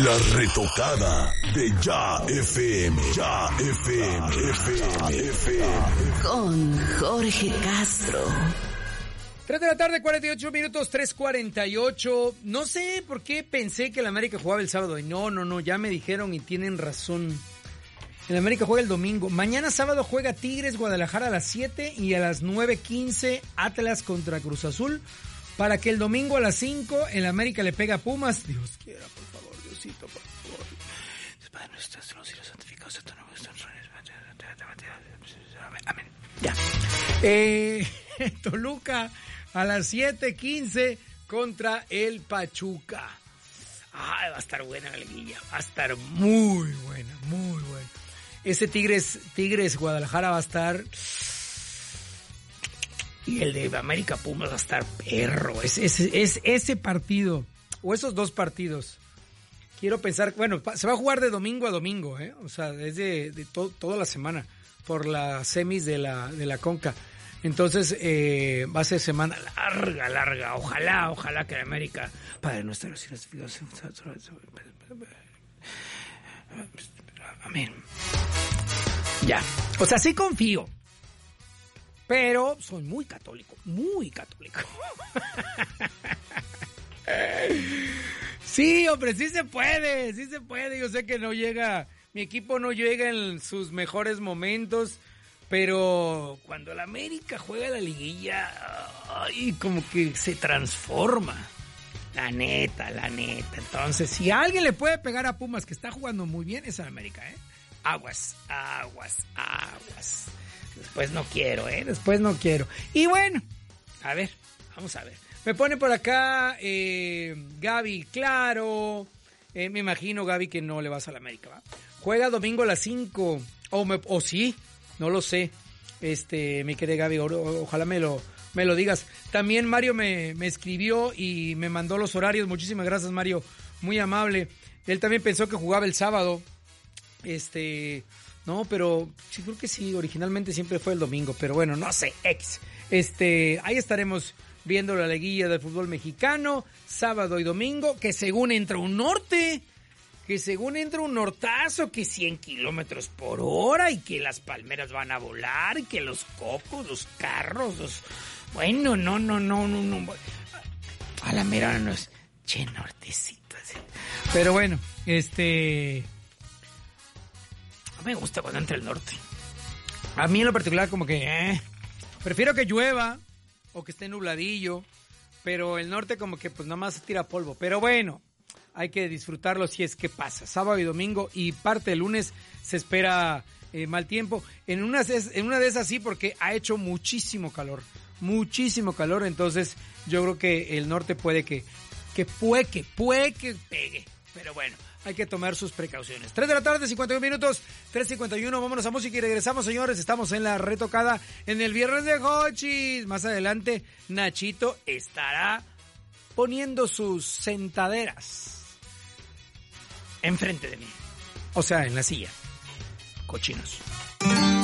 La retocada de Ya FM. Ya FM. Con Jorge Castro. 3 de la tarde, 48 minutos, 3:48. No sé por qué pensé que el América jugaba el sábado. Y no, ya me dijeron y tienen razón. El América juega el domingo. Mañana sábado juega Tigres Guadalajara a las 7 y a las 9:15 Atlas contra Cruz Azul. Para que el domingo a las 5 el América le pega a Pumas. Dios quiera, por favor, Diosito, por favor. Padre nuestro, santificado sea tu nombre. Amén. Ya. Toluca a las 7:15 contra el Pachuca. Va a estar buena la liguilla. Va a estar muy buena. Ese Tigres Guadalajara va a estar. Y el de América Pumas va a estar perro. Es ese partido. O esos dos partidos. Quiero pensar. Bueno, se va a jugar de domingo a domingo, ¿eh? O sea, es de toda la semana. Por las semis de la Conca. Entonces, va a ser semana larga. Ojalá que en América. Padre nuestro, amén. Ya. O sea, sí confío. Pero soy muy católico. Sí, hombre, sí se puede. Yo sé que no llega, mi equipo no llega en sus mejores momentos, pero cuando el América juega la liguilla, como que se transforma. La neta. Entonces, si alguien le puede pegar a Pumas, que está jugando muy bien, es el América, ¿eh? Aguas. Después no quiero. Y bueno, a ver, vamos a ver. Me pone por acá Gaby, claro. Me imagino, Gaby, que no le vas a la América, ¿va? Juega domingo a las 5. O sí, no lo sé. Mi querida Gaby, ojalá me lo digas. También Mario me escribió y me mandó los horarios. Muchísimas gracias, Mario. Muy amable. Él también pensó que jugaba el sábado. No, pero sí, creo que sí, originalmente siempre fue el domingo, pero bueno, no sé, ahí estaremos viendo la liguilla del fútbol mexicano, sábado y domingo, que según entra un nortazo, que 100 kilómetros por hora, y que las palmeras van a volar, y que los cocos, los carros, bueno, no, a la mera no es, nortecito, así. Pero bueno, me gusta cuando entra el norte. A mí en lo particular como que prefiero que llueva o que esté nubladillo, pero el norte como que pues nada más tira polvo. Pero bueno, hay que disfrutarlo si es que pasa. Sábado y domingo y parte del lunes se espera mal tiempo. En una de esas sí, porque ha hecho muchísimo calor, entonces yo creo que el norte puede que pegue, pero bueno. Hay que tomar sus precauciones. 3 de la tarde, 51 minutos, 3:51. Vámonos a música y regresamos, señores. Estamos en la retocada en el Viernes de Hochis. Más adelante, Nachito estará poniendo sus sentaderas enfrente de mí. O sea, en la silla. Cochinos.